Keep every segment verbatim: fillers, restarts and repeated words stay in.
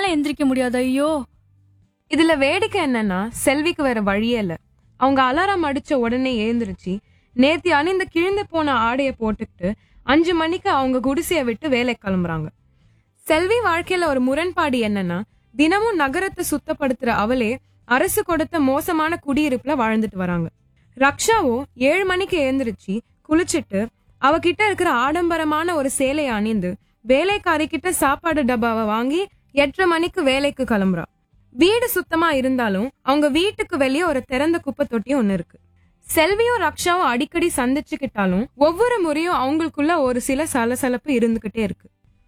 எல்லாம் எந்திரிக்க முடியாது. ஐயோ. இதுல வேடிக்கை என்னன்னா செல்விக்கு வேற வழியே இல்ல. அவங்க அலாரம் அடிச்ச உடனே எழுந்திருச்சு நேத்தி அணிந்த கிழிந்து போன ஆடைய போட்டுக்கிட்டு அஞ்சு மணிக்கு அவங்க குடிசைய விட்டு வேலை கிளம்புறாங்க. செல்வி வாழ்க்கையில ஒரு முரண்பாடு என்னன்னா, தினமும் நகரத்தை சுத்தப்படுத்துற அவளே அரசு கொடுத்த மோசமான குடியிருப்புல வாழ்ந்துட்டு வராங்க. ரக்ஷாவோ ஏழு மணிக்கு எழுந்திருச்சு குளிச்சுட்டு அவகிட்ட இருக்கிற ஆடம்பரமான ஒரு சேலையை அணிந்து வேலைக்காரி கிட்ட சாப்பாடு டப்பாவை வாங்கி எட்டரை மணிக்கு வேலைக்கு கிளம்புறா. வீடு சுத்தமா இருந்தாலும் அவங்க வீட்டுக்கு வெளியே ஒரு திறந்த குப்பை தொட்டி ஒண்ணு இருக்கு. செல்வியும் ரக்ஷாவும் அடிக்கடி சந்திச்சுக்கிட்டாலும் ஒவ்வொரு முறையும் அவங்களுக்குள்ள ஒரு சில சலசலப்பு இருந்துகிட்டே இருக்கு.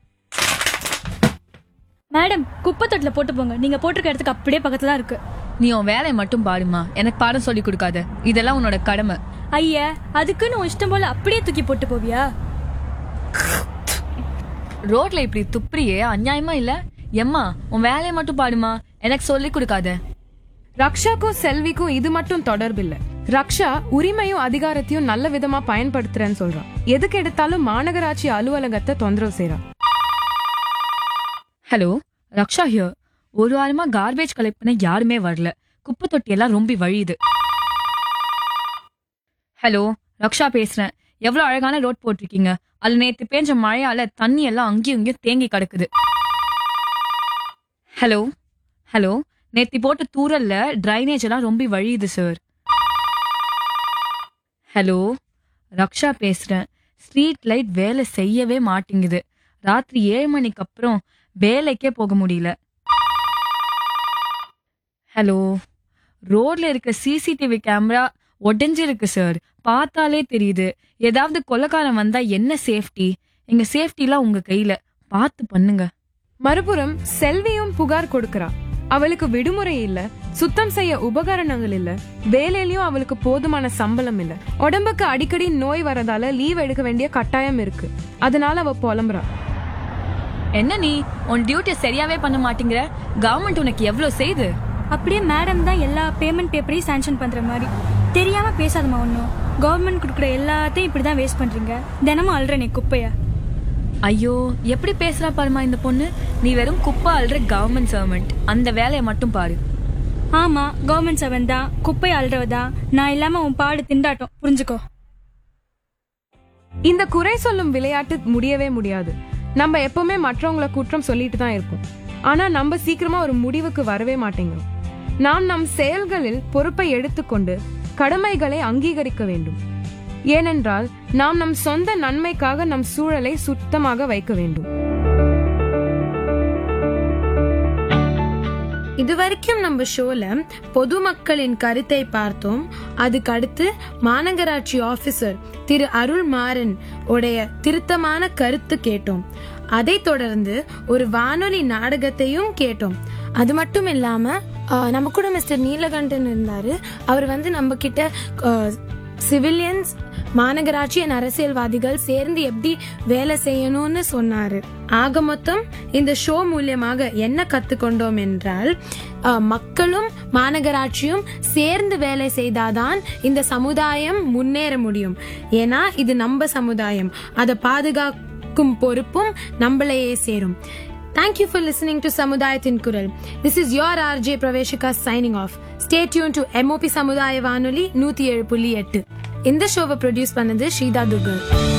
மேடம், குப்பை தொட்டில போட்டு போங்க. நீங்க போட்டிருக்க இடத்துக்கு அப்படியே பக்கத்துல இருக்கு. நீ உன் வேலையை மட்டும் பாருமா, எனக்கு பாடம் சொல்லி கொடுக்காத. இதெல்லாம் உன்னோட கடமை. ஐயா, அதுக்குன்னு உன் இஷ்டம் போல அப்படியே தூக்கி போட்டு போவியா? ரோட்ல இப்படி துப்புறியே, அநியாயமா இல்ல? எம்மா, உன் வேலையை மட்டும் பாருமா, எனக்கு சொல்லி கொடுக்காத. ரக்ஷாக்கும் செல்விக்கும் இது மட்டும் தொடர்பு இல்ல. ரக்ஷா உரிமையும் அதிகாரத்தையும் நல்ல விதமா பயன்படுத்துறேன்னு சொல்றான். எதுக்கு எடுத்தாலும் மாநகராட்சி அலுவலகத்தை தொந்தரவு செய்யறா. Hello, Raksha here. ஒரு வாரமா கார்பேஜ் கலெக்ட் பண்ண யாருமே வரல. குப்பை தொட்டி எல்லாம் ரொம்ப வழியுது. ஹலோ, ரக்ஷா பேசுறேன். எவ்வளவு அழகான ரோட் போட்டிருக்கீங்க. அதுல நேத்து பேஞ்ச மழையால தண்ணி எல்லாம் அங்கேயும் இங்கேயும் தேங்கி கிடக்குது. ஹலோ ஹலோ நேத்தி போட்ட தூரல்ல டிரைனேஜ் எல்லாம் ரொம்ப வழியுது சார். ஹலோ, ரக்ஷா பேசுறேன். ஸ்ட்ரீட் லைட் வேலை செய்யவே மாட்டேங்குது. ராத்திரி ஏழு மணிக்கு அப்புறம் வேலைக்கே போக முடியல. ஹலோ, ரோட்ல இருக்க சிசிடிவி கேமரா உடஞ்சிருக்கு சார். பார்த்தாலே தெரியுது. ஏதாவது கொலைக்காரன் வந்தா என்ன சேஃப்டி? எங்க சேஃப்டி எல்லாம் உங்க கையில, பார்த்து பண்ணுங்க. மறுபுறம் செல்வியும் புகார் கொடுக்கறா. அவளுக்கு விடுமுறை இல்ல, சுத்தம் செய்ய உபகரணங்கள் இல்ல, வேலையிலயும் அவளுக்கு போதுமான சம்பளம் இல்ல. உடம்புக்கு அடிக்கடி நோய் வரதால லீவ் எடுக்க வேண்டிய கட்டாயம் இருக்கு. அதனால அவ புலம்புறா. என்ன நீ உன் டியூட்டி சரியாவே பண்ண மாட்டேங்கிற? கவர்மெண்ட் உனக்கு எவ்வளவு செய்யுது? அப்படியே மேடம் தான் எல்லா பேமெண்ட் பேப்பரையும் சாங்ஷன் பண்ற மாதிரி. தெரியாம பேசாதமா ஒன்னும். கவர்மெண்ட் கொடுக்குற எல்லாத்தையும் இப்படிதான் வேஸ்ட் பண்றீங்க. தினமும் அல்ற நீ குப்பைய. ஐயோ, எப்படி பேசுறா பாருமா இந்த பொண்ணு. நீ வெறும் குப்பை அல்ற கவர்மெண்ட் சர்வெண்ட். அந்த வேலையை மட்டும் பாரு. ஆமா, கவர்மெண்ட் சர்வெண்ட் தான், குப்பை அல்றவதான். நான் இல்லாம உன் பாடு திண்டாட்டம், புரிஞ்சுக்கோ. இந்த குறை சொல்லும் விளையாட்டு முடியவே முடியாது. நம்ம எப்பவுமே மற்றவங்களை குற்றம் சொல்லிட்டு தான் இருப்போம். ஆனா நம்ம சீக்கிரமா ஒரு முடிவுக்கு வரவே மாட்டேங்கிறோம். நாம் நம் செயல்களில் பொறுப்பை எடுத்துக்கொண்டு கடமைகளை அங்கீகரிக்க வேண்டும். ஏனென்றால் நாம் நம் சொந்த நன்மைக்காக நம் சூழலை சுத்தமாக வைக்க வேண்டும். இதுவரைக்கும் நம்ம ஷோல பொதுமக்களின் கருத்தை பார்த்தோம். அதுக்கு அடுத்து மாநகராட்சி ஆபீசர் திரு அருள் மாறன் உடைய திருத்தமான கருத்து கேட்டோம். அதை தொடர்ந்து ஒரு வானொலி நாடகத்தையும் கேட்டோம். அது மட்டும் இல்லாம நம்ம கூட மிஸ்டர் நீலகண்டன் இருந்தாரு. அவர் வந்து நம்ம கிட்ட சிவிலியன்ஸ், மாநகராட்சி அண்ட் அரசியல்வாதிகள் சேர்ந்து எப்படி வேலை செய்யணும்னு சொன்னாரு. ஆக மொத்தம் இந்த ஷோ மூலியமாக என்ன கத்துக்கொண்டோம் என்றால், மக்களும் மாநகராட்சியும் சேர்ந்து வேலை செய்தாதான் இந்த சமுதாயம் முன்னேற முடியும். ஏன்னா இது நம்ம சமுதாயம், அதை பாதுகாக்கும் பொறுப்பும் நம்மளையே சேரும். Thank you for listening to Samudayathin Kural. This is your R J Praveshika signing off. Stay tuned to M O P Samudaya Vanoli நூத்தி ஏழு புள்ளி எட்டு. இந்த ஷோவை ப்ரொடியூஸ் பண்ணது ஸ்ரீதா துர்கர்.